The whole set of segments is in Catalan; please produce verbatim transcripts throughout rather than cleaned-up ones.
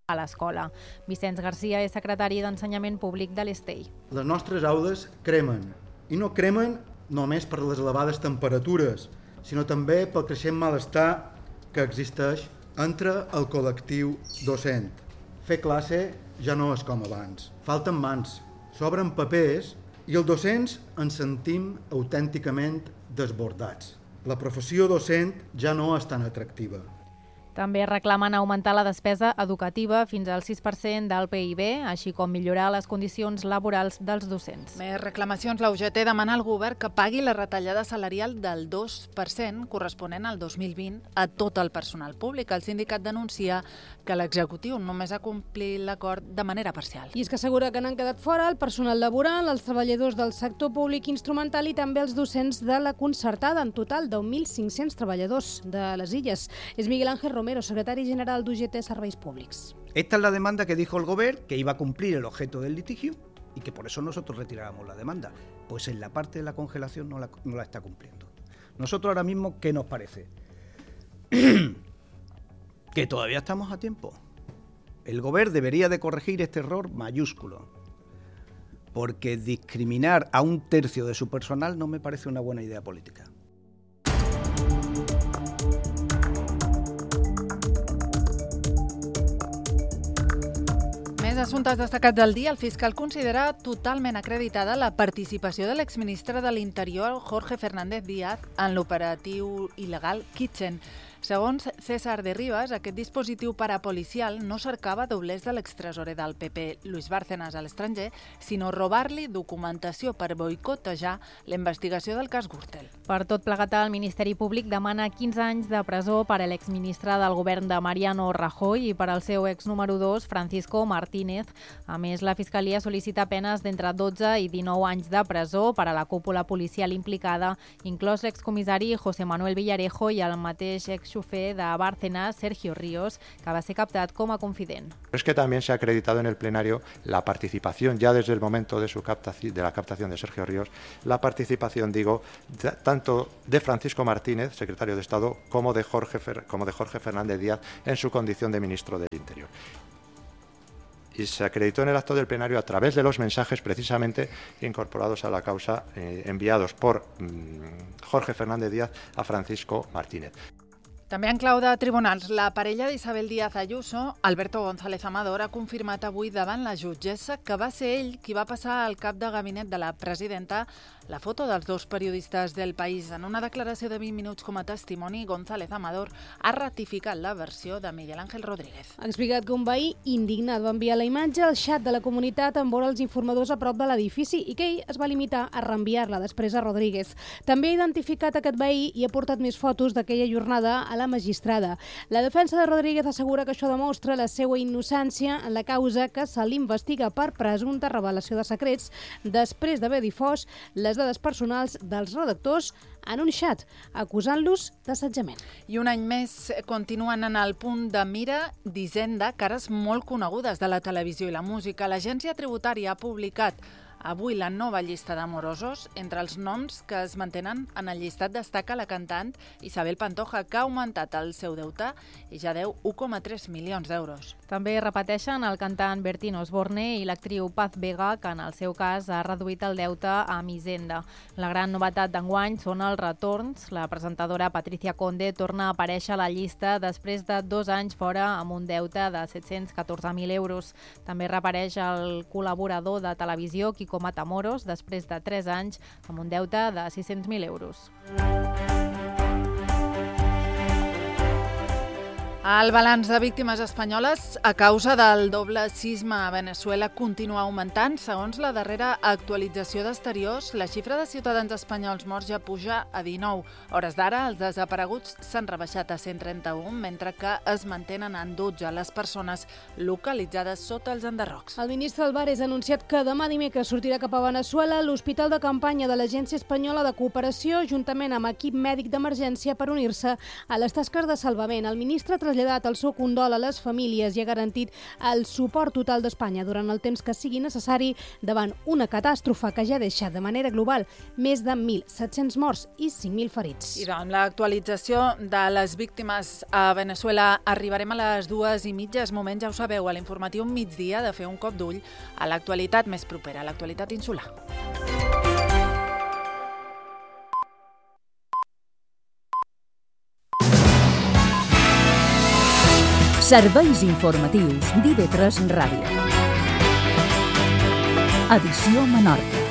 a l'escola. Vicenç Garcia és secretari d'Ensenyament Públic de l'Estell. Les nostres aules cremen, i no cremen només per les elevades temperatures, sinó també pel creixent malestar que existeix entre el col·lectiu docent. Fer classe ja no és com abans. Falten mans, sobren papers i els docents ens sentim autènticament desbordats. La professió docent ja no és tan atractiva. També reclamen augmentar la despesa educativa fins al sis per cent del P I B, així com millorar les condicions laborals dels docents. Més reclamacions. La U G T demana al govern que pagui la retallada salarial del dos per cent corresponent al dos mil vint a tot el personal públic. El sindicat denuncia que l'executiu només ha complit l'acord de manera parcial. I és que assegura que n'han quedat fora el personal laboral, els treballadors del sector públic instrumental i també els docents de la concertada, en total deu mil cinc-cents treballadors de les Illes. És Miguel Ángel Romero, secretario general de U G T Serveis Públics. Esta es la demanda que dijo el Gobierno, que iba a cumplir el objeto del litigio y que por eso nosotros retirábamos la demanda. Pues en la parte de la congelación no la, no la está cumpliendo. Nosotros ahora mismo, ¿qué nos parece? Que todavía estamos a tiempo. El Gobierno debería de corregir este error mayúsculo, porque discriminar a un tercio de su personal no me parece una buena idea política. Més assumptes destacats del dia. El fiscal considera totalment acreditada la participació de l'exministre de l'Interior, Jorge Fernández Díaz, en l'operatiu il·legal Kitchen. Segons César de Rivas, aquest dispositiu parapolicial no cercava doblers de l'extresorer del P P, Luis Bárcenas, a l'estranger, sinó robar-li documentació per boicotejar la investigació del cas Gürtel. Per tot plegat, el Ministeri Públic demana quinze anys de presó per a l'exministre del govern de Mariano Rajoy i per al seu ex número dos, Francisco Martínez. A més, la Fiscalia sol·licita penes d'entre dotze i dinou anys de presó per a la cúpula policial implicada, inclòs l'excomissari José Manuel Villarejo i el mateix ex xofer de Bárcenas, Sergio Ríos, que va ser captat com a confident. Es que también se ha acreditado en el plenario la participación, ya desde el momento de, su captación, de la captación de Sergio Ríos, la participación, digo, de, tanto de Francisco Martínez, secretario de Estado, como de, Jorge, como de Jorge Fernández Díaz en su condición de ministro del Interior. Y se acreditó en el acto del plenario a través de los mensajes precisamente incorporados a la causa eh, enviados por mmm, Jorge Fernández Díaz a Francisco Martínez. També en clau de tribunals, la parella d'Isabel Díaz Ayuso, Alberto González Amador, ha confirmat avui davant la jutgessa que va ser ell qui va passar al cap de gabinet de la presidenta la foto dels dos periodistes del País. En una declaració de vint minuts com a testimoni, González Amador ha ratificat la versió de Miguel Ángel Rodríguez. Ha explicat que un veí indignat va enviar la imatge al xat de la comunitat en veure els informadors a prop de l'edifici i que ell es va limitar a reenviar-la després a Rodríguez. També ha identificat aquest veí i ha portat més fotos d'aquella jornada a la magistrada. La defensa de Rodríguez assegura que això demostra la seva innocència en la causa que se l'investiga per presumpta revelació de secrets després d'haver difós les dades personals dels redactors en un xat, acusant-los d'assetjament. I un any més continuen en el punt de mira d'Hisenda cares molt conegudes de la televisió i la música. L'agència tributària ha publicat avui la nova llista d'amorosos. Entre els noms que es mantenen en el llistat destaca la cantant Isabel Pantoja, que ha augmentat el seu deute i ja deu un coma tres milions d'euros. També repeteixen el cantant Bertín Osborne i l'actriu Paz Vega, que en el seu cas ha reduït el deute amb Hisenda. La gran novetat d'enguany són els retorns. La presentadora Patricia Conde torna a aparèixer a la llista després de dos anys fora amb un deute de set-cents catorze mil euros. També reapareix el col·laborador de televisió Quico Matamoros després de tres anys amb un deute de sis-cents mil euros. El balanç de víctimes espanyoles a causa del doble sisme a Veneçuela continua augmentant. Segons la darrera actualització d'Exteriors, la xifra de ciutadans espanyols morts ja puja a dinou. A hores d'ara, els desapareguts s'han rebaixat a cent trenta-un, mentre que es mantenen en dotze les persones localitzades sota els enderrocs. El ministre Álvarez ha anunciat que demà dimecres sortirà cap a Veneçuela l'hospital de campanya de l'Agència Espanyola de Cooperació, juntament amb equip mèdic d'emergència per unir-se a les tasques de salvament. El ministre traslladat el seu condol a les famílies i ha garantit el suport total d'Espanya durant el temps que sigui necessari davant una catàstrofe que ja ha deixat de manera global més de mil set-cents morts i cinc mil ferits. I amb l'actualització de les víctimes a Venezuela arribarem a les dues i mitja. És moment, ja ho sabeu, a l'informatiu migdia de fer un cop d'ull a l'actualitat més propera, a l'actualitat insular. Serveis informatius d'I V tres Ràdio. Edició Menorca.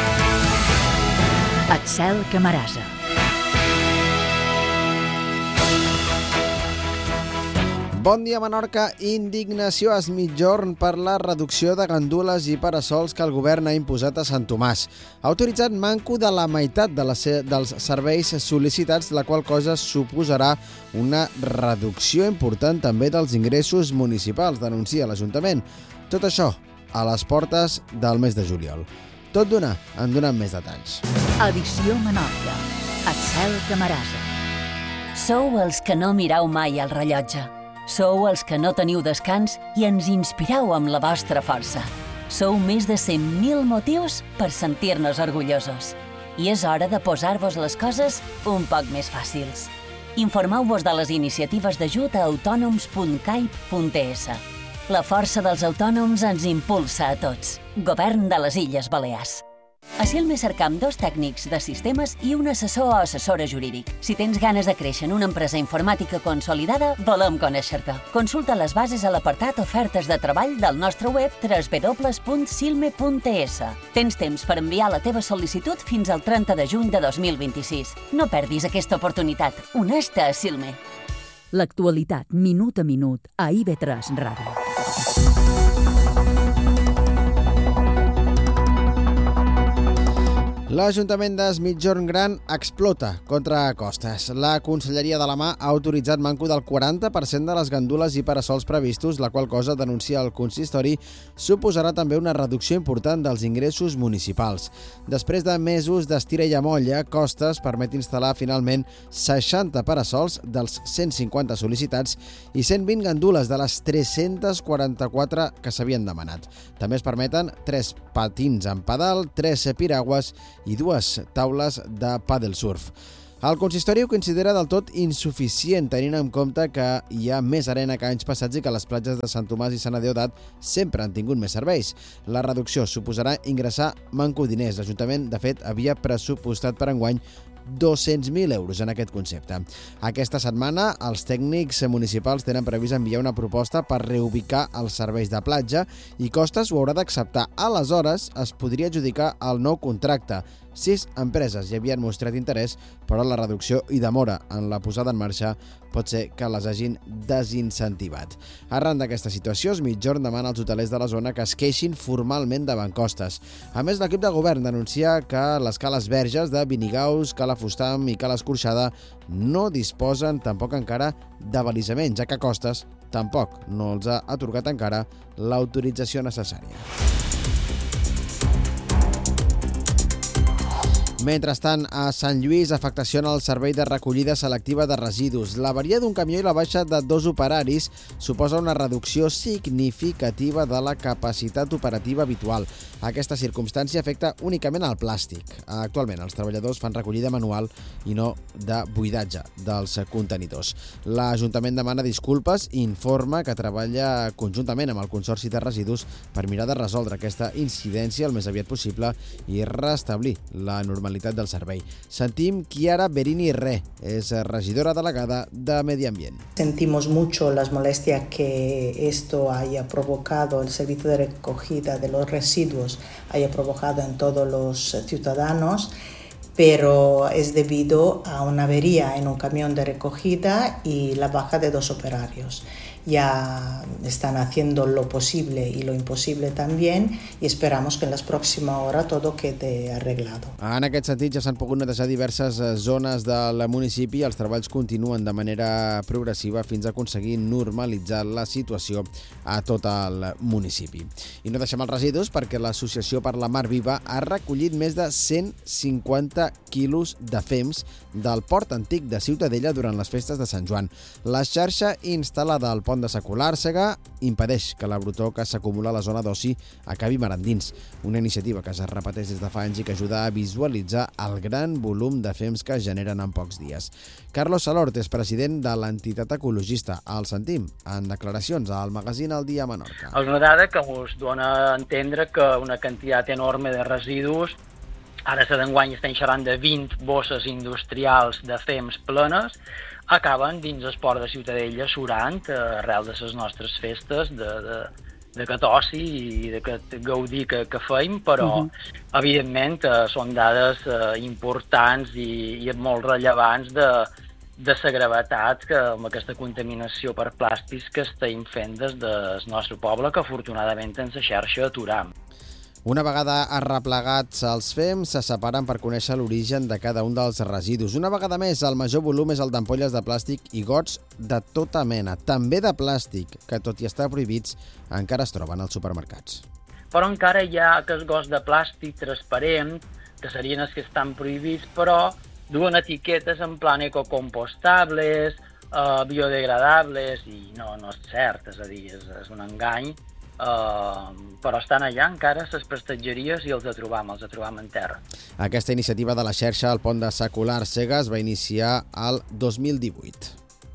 Axel Camarasa. Bon dia, Menorca. Indignació a Es Migjorn per la reducció de gandules i parasols que el govern ha imposat a Sant Tomàs. Ha autoritzat manco de la meitat de les, dels serveis sol·licitats, la qual cosa suposarà una reducció important també dels ingressos municipals, denuncia l'Ajuntament. Tot això a les portes del mes de juliol. Tot d'una, en donen més detalls. Edició Menorca. Axel Camarasa. Sou els que no mireu mai el rellotge. Sou els que no teniu descans i ens inspireu amb la vostra força. Sou més de cent mil motius per sentir-nos orgullosos. I és hora de posar-vos les coses un poc més fàcils. Informeu-vos de les iniciatives d'ajut a autònoms punt caip punt es. La força dels autònoms ens impulsa a tots. Govern de les Illes Balears. A Silme cercam dos tècnics de sistemes i un assessor o assessora jurídic. Si tens ganes de créixer en una empresa informàtica consolidada, volem conèixer-te. Consulta les bases a l'apartat Ofertes de treball del nostre web w w w punt silme punt es. Tens temps per enviar la teva sol·licitud fins al trenta de juny de dos mil vint-i-sis. No perdis aquesta oportunitat. Honesta a Silme. L'actualitat, minut a minut, a I V tres Ràdio. L'Ajuntament d'Es Migjorn Gran explota contra costes. La Conselleria de la Mà ha autoritzat manco del quaranta per cent de les gandules i parasols previstos, la qual cosa, denuncia el consistori, suposarà també una reducció important dels ingressos municipals. Després de mesos d'estira i amolla, Costes permet instal·lar finalment seixanta parasols dels cent cinquanta sol·licitats i cent vint gandules de les tres-centes quaranta-quatre que s'havien demanat. També es permeten tres patins en pedal, tres piragües i dues taules de pàdel surf. El consistori ho considera del tot insuficient, tenint en compte que hi ha més arena que anys passats i que les platges de Sant Tomàs i Sant Adéodat sempre han tingut més serveis. La reducció suposarà ingressar manco diners. L'Ajuntament, de fet, havia pressupostat per enguany dos-cents mil euros en aquest concepte. Aquesta setmana, els tècnics municipals tenen previst enviar una proposta per reubicar els serveis de platja i Costes ho haurà d'acceptar. Aleshores, es podria adjudicar el nou contracte. Sis empreses hi havien mostrat interès, però la reducció i demora en la posada en marxa pot ser que les hagin desincentivat. Arran d'aquesta situació, Es Migjorn demana als hotelers de la zona que es queixin formalment davant Costes. A més, l'equip de govern denuncia que les cales Verges de Vinigaus, Cala Fustam i Cala Escorxada no disposen tampoc encara de balisament, ja que Costes tampoc no els ha atorgat encara l'autorització necessària. Mentrestant, a Sant Lluís, afectació en el servei de recollida selectiva de residus. La avaria d'un camió i la baixa de dos operaris suposa una reducció significativa de la capacitat operativa habitual. Aquesta circumstància afecta únicament al plàstic. Actualment, els treballadors fan recollida manual i no de buidatge dels contenidors. L'Ajuntament demana disculpes i informa que treballa conjuntament amb el Consorci de Residus per mirar de resoldre aquesta incidència el més aviat possible i restablir la normalitat del servei. Sentim Chiara Berini Re, es regidora delegada de Medi Ambient. Sentimos mucho las molestias que esto haya provocado, el servicio de recogida de los residuos haya provocado en todos los ciudadanos, pero es debido a una avería en un camión de recogida y la baja de dos operarios. Ya están haciendo lo posible y lo imposible también y esperamos que en las próximas horas todo quede arreglado. En aquest sentit ja s'han pogut netejar diverses zones del municipi i els treballs continuen de manera progressiva fins a aconseguir normalitzar la situació a tot el municipi. I no deixem els residus perquè l'Associació per la Mar Viva ha recollit més de cent cinquanta quilos de fems del port antic de Ciutadella durant les festes de Sant Joan. La xarxa instal·lada al pont de Sa Colàrsega impedeix que la brutor que s'acumula a la zona d'oci acabi mar endins. Una iniciativa que es repeteix des de fa anys i que ajuda a visualitzar el gran volum de fems que es generen en pocs dies. Carlos Salort és president de l'entitat ecologista. El sentim en declaracions al magazín El Dia a Menorca. És una dada que us dona a entendre que una quantitat enorme de residus, ara se d'enguany estem xerrant de vint bosses industrials de fems plenes, acaben dins el port de Ciutadella surant arrel de les nostres festes de, de, d'aquest oci i d'aquest gaudí que, que feim, però uh-huh. evidentment són dades importants i, i molt rellevants de de la gravetat que amb aquesta contaminació per plàstics que estem fent des del nostre poble, que afortunadament ens xarxa aturam. Una vegada arreplegats els fems, se separen per conèixer l'origen de cada un dels residus. Una vegada més, el major volum és el d'ampolles de plàstic i gots de tota mena, també de plàstic, que tot i estar prohibits, encara es troben als supermercats. Però encara hi ha aquests gots de plàstic transparent, que serien els que estan prohibits, però duen etiquetes en plan ecocompostables, eh, biodegradables, i no, no és cert, és a dir, és, és un engany, eh, però estan allà encara les prestatgeries i els trobam, els trobam en terra. Aquesta iniciativa de la xarxa al pont de Sa Colàrsega es va iniciar el dos mil divuit.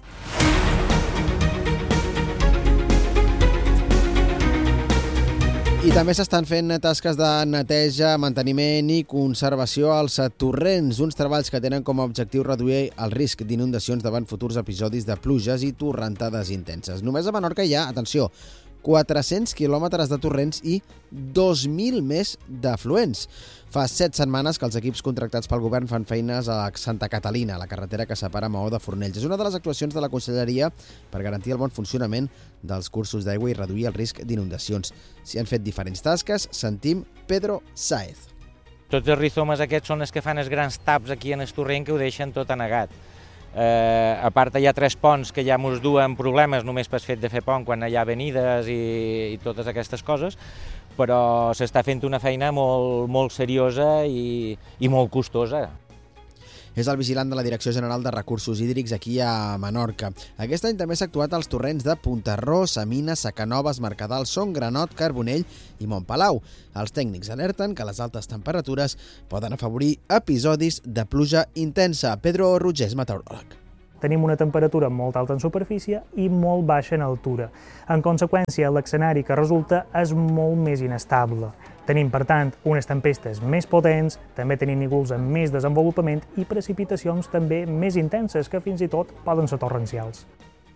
I també s'estan fent tasques de neteja, manteniment i conservació als torrents, uns treballs que tenen com a objectiu reduir el risc d'inundacions davant futurs episodis de pluges i torrentades intenses. Només a Menorca hi ha, atenció, quatre-cents quilòmetres de torrents i dos mil més d'afluents. Fa set setmanes que els equips contractats pel govern fan feines a Santa Catalina, la carretera que separa Maó de Fornells. És una de les actuacions de la Conselleria per garantir el bon funcionament dels cursos d'aigua i reduir el risc d'inundacions. S'hi han fet diferents tasques. Sentim Pedro Sáez. Tots els rizomes aquests són els que fan els grans taps aquí en el torrent que ho deixen tot anegat. Eh, a part hi ha tres ponts que ja mos duen problemes només pel fet de fer pont quan hi ha avenides i, i totes aquestes coses, però s'està fent una feina molt, molt seriosa i, i molt costosa. És el vigilant de la Direcció General de Recursos Hídrics aquí a Menorca. Aquest any també s'ha actuat als torrents de Puntarró, Samina, Sacanovas, Mercadal, Son, Granot, Carbonell i Montpalau. Els tècnics alerten que les altes temperatures poden afavorir episodis de pluja intensa. Pedro Rogers, meteoròleg. Tenim una temperatura molt alta en superfície i molt baixa en altura. En conseqüència, l'escenari que resulta és molt més inestable. Tenim, per tant, unes tempestes més potents, també tenim núvols amb més desenvolupament i precipitacions també més intenses que fins i tot poden ser torrencials.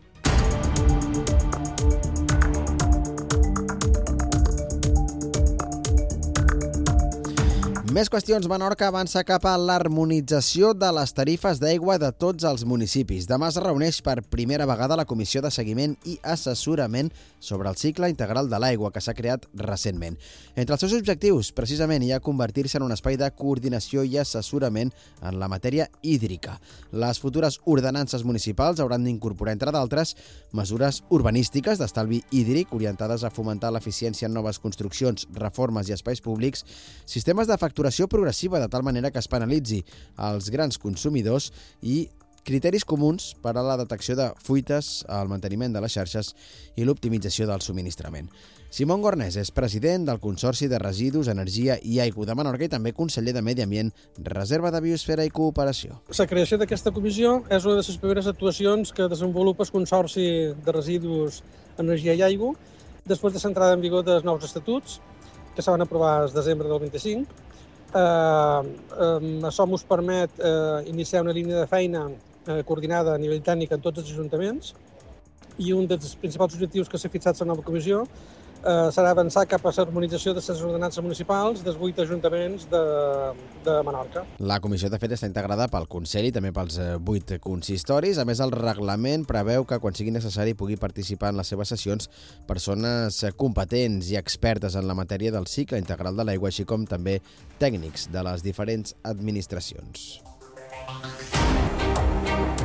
Més qüestions. Menorca avança cap a l'harmonització de les tarifes d'aigua de tots els municipis. Demà es reuneix per primera vegada la Comissió de Seguiment i Assessorament sobre el cicle integral de l'aigua que s'ha creat recentment. Entre els seus objectius, precisament, hi ha convertir-se en un espai de coordinació i assessorament en la matèria hídrica. Les futures ordenances municipals hauran d'incorporar, entre d'altres, mesures urbanístiques d'estalvi hídric orientades a fomentar l'eficiència en noves construccions, reformes i espais públics, sistemes de facturació progressiva de tal manera que es penalitzi els grans consumidors i criteris comuns per a la detecció de fuites, el manteniment de les xarxes i l'optimització del subministrament. Simón Gornés és president del Consorci de Residus, Energia i Aigua de Menorca i també conseller de Medi Ambient, Reserva de Biosfera i Cooperació. La creació d'aquesta comissió és una de les primeres actuacions que desenvolupa el Consorci de Residus, Energia i Aigua després de l'entrada en vigor dels nous estatuts que se van aprovar el desembre del vint-i-cinc. Eh, eh, això ens permet eh, iniciar una línia de feina eh, coordinada a nivell tècnic en tots els ajuntaments i un dels principals objectius que s'ha fixat la nova comissió eh, serà avançar cap a l'harmonització de les ordenances municipals dels vuit ajuntaments de, de Menorca. La comissió, de fet, està integrada pel Consell i també pels vuit consistoris. A més, el reglament preveu que, quan sigui necessari, pugui participar en les seves sessions persones competents i expertes en la matèria del cicle integral de l'aigua, així com també tècnics de les diferents administracions.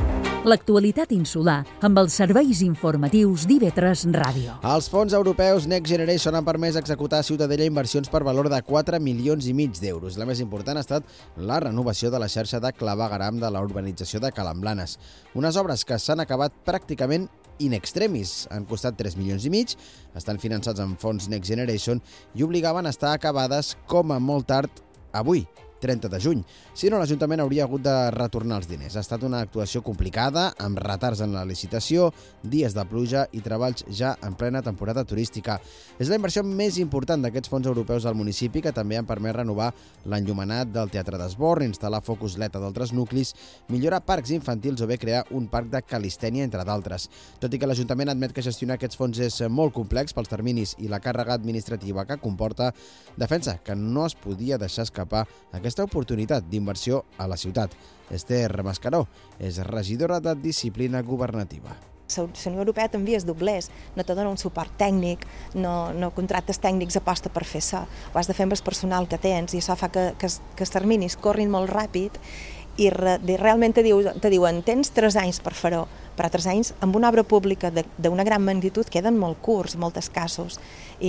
L'actualitat insular amb els serveis informatius d'I V tres Ràdio. Els fons europeus Next Generation han permès executar a Ciutadella inversions per valor de quatre milions i mig d'euros. La més important ha estat la renovació de la xarxa de clavegueram de la urbanització de Calamblanes. Unes obres que s'han acabat pràcticament in extremis. Han costat tres milions i mig, estan finançats amb fons Next Generation i obligaven a estar acabades com a molt tard avui, trenta de juny. Si no, l'Ajuntament hauria hagut de retornar els diners. Ha estat una actuació complicada, amb retards en la licitació, dies de pluja i treballs ja en plena temporada turística. És la inversió més important d'aquests fons europeus al municipi, que també han permès renovar l'enllumenat del Teatre d'Esborn, instal·lar focus L E D a d'altres nuclis, millorar parcs infantils o bé crear un parc de calistènia, entre d'altres. Tot i que l'Ajuntament admet que gestionar aquests fons és molt complex pels terminis i la càrrega administrativa que comporta, defensa que no es podia deixar escapar aquesta oportunitat d'inversió a la ciutat. Esther Mascaró és regidora de Disciplina Governativa. La Unió Europea t'envies doblers, no te dona un suport tècnic, no, no contractes tècnics aposta per fer això. Ho has de fer amb el personal que tens i això fa que, que, que els terminis corrin molt ràpid i re, realment te, diu, te diuen tens tres anys per fer-ho, però tres anys amb una obra pública d'una gran magnitud queden molt curts, molt escassos,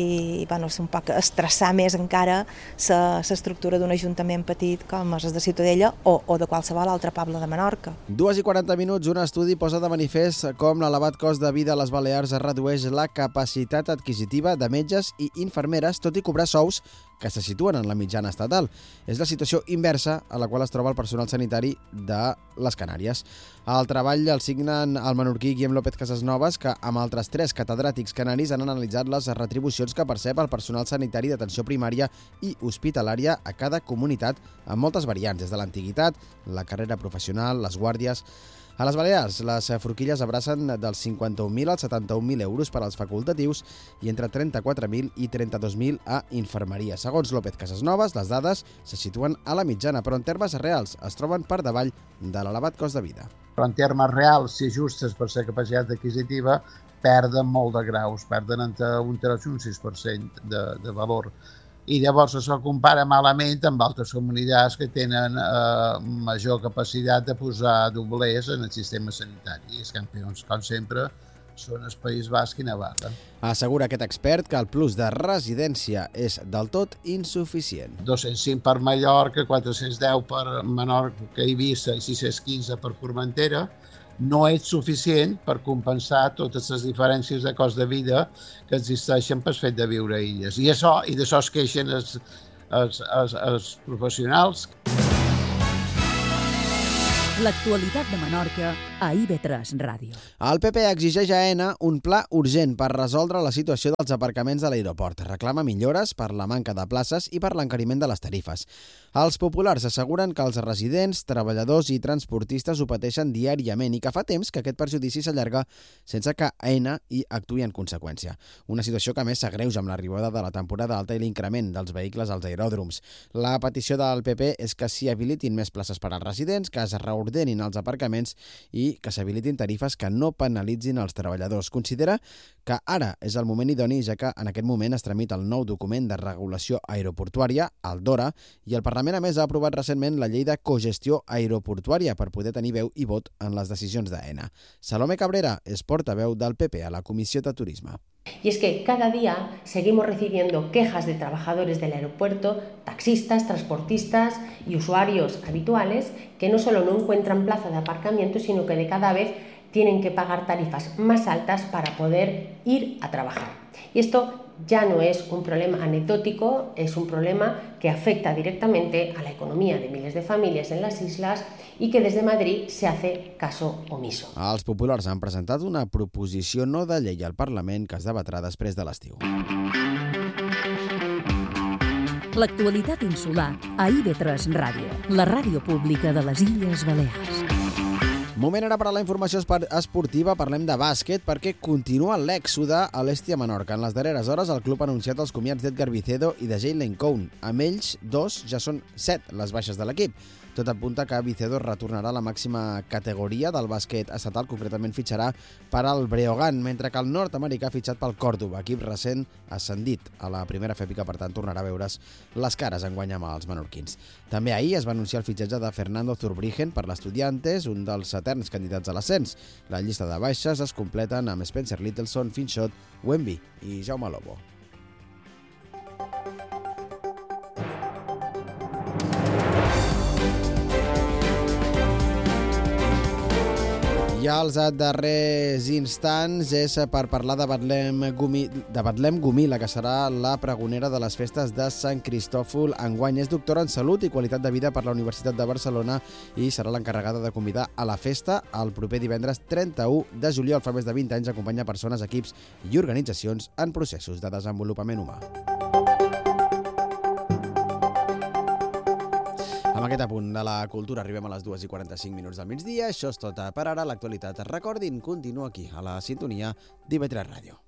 i bueno, és un poc estressar més encara l'estructura d'un ajuntament petit com és de Ciutadella o, o de qualsevol altre poble de Menorca. Dues i quaranta minuts, un estudi posa de manifest com l'elevat cost de vida a les Balears redueix la capacitat adquisitiva de metges i infermeres, tot i cobrar sous que se situen en la mitjana estatal. És la situació inversa a la qual es troba el personal sanitari de les Canàries. El treball el signen el menorquí Guillem López Casasnovas, que amb altres tres catedràtics canaris han analitzat les retribucions que percep el personal sanitari d'atenció primària i hospitalària a cada comunitat, amb moltes variants, des de l'antiguitat, la carrera professional, les guàrdies. A les Balears, les forquilles abracen dels cinquanta-un mil als setanta-un mil euros per als facultatius i entre trenta-quatre mil i trenta-dos mil a infermeria. Segons López Casasnovas, les dades se situen a la mitjana, però en termes reals es troben per davall de l'elevat cost de vida. Però en termes reals, si ajustes per la capacitat adquisitiva, perden molt de graus, perden entre un tres i un sis per cent de, de valor. I llavors això compara malament amb altres comunitats que tenen eh, major capacitat de posar doblers en el sistema sanitari. I els campions, com sempre, són el País Basc i Navarra. Assegura aquest expert que el plus de residència és del tot insuficient. dos-cents cinc per Mallorca, quatre-cents deu per Menorca i Eivissa i sis-cents quinze per Formentera, no és suficient per compensar totes les diferències de cost de vida que existeixen pel fet de viure a illes. I això, i d'això es queixen els, els, els, els professionals. L'actualitat de Menorca a I V tres Ràdio. El P P exigeix a Aena un pla urgent per resoldre la situació dels aparcaments de l'aeroport. Reclama millores per la manca de places i per l'encariment de les tarifes. Els populars asseguren que els residents, treballadors i transportistes ho pateixen diàriament i que fa temps que aquest perjudici s'allarga sense que Aena hi actuï en conseqüència. Una situació que més s'agreuja amb l'arribada de la temporada alta i l'increment dels vehicles als aeròdroms. La petició del P P és que s'hi habilitin més places per als residents, que es reordenin els aparcaments i que s'habilitin tarifes que no penalitzin els treballadors. Considera que ara és el moment idoni, ja que en aquest moment es tramita el nou document de regulació aeroportuària, el DORA, i el Parlament a més ha aprovat recentment la llei de cogestió aeroportuària per poder tenir veu i vot en les decisions d'Aena. Salomé Cabrera és portaveu del P P a la Comissió de Turisme. Y es que cada día seguimos recibiendo quejas de trabajadores del aeropuerto, taxistas, transportistas y usuarios habituales que no solo no encuentran plaza de aparcamiento, sino que de cada vez tienen que pagar tarifas más altas para poder ir a trabajar. Y esto ya no es un problema anecdótico, es un problema que afecta directamente a la economía de miles de familias en las islas i que des de Madrid se hace caso omiso. Els populars han presentat una proposició no de llei al Parlament que es debatrà després de l'estiu. L'actualitat insular a I V tres Ràdio, la ràdio pública de les Illes Balears. Moment ara per a la informació esportiva. Parlem de bàsquet perquè continua l'èxode a l'Estia Menorca. En les darreres hores el club ha anunciat els comiats d'Edgar Vicedo i de Jalen Cohn. Amb ells, dos, ja són set les baixes de l'equip. Tot apunta que Vicedo retornarà a la màxima categoria del bàsquet estatal, concretament fitxarà per al Breogán, mentre que el nord-americà ha fitxat pel Còrdova, equip recent ascendit a la primera F E P I, que per tant tornarà a veure's les cares enguany amb els menorquins. També ahir es va anunciar el fitxatge de Fernando Zurbriggen per l'Estudiantes, un dels eterns candidats a l'ascens. La llista de baixes es completen amb Spencer Littleson, Finchot, Wemby i Jaume Lobo. I els darrers instants és per parlar de Betlem Gumí, de Betlem Gumila, que serà la pregonera de les festes de Sant Cristòfol enguany. És doctora en Salut i Qualitat de Vida per la Universitat de Barcelona i serà l'encarregada de convidar a la festa el proper divendres trenta-u de juliol. Fa més de vint anys acompanya persones, equips i organitzacions en processos de desenvolupament humà. Amb aquest apunt de la cultura arribem a les dues i quaranta-cinc minuts del migdia. Això és tot per ara. L'actualitat, recordin, continua aquí, a la sintonia d'I V tres Ràdio.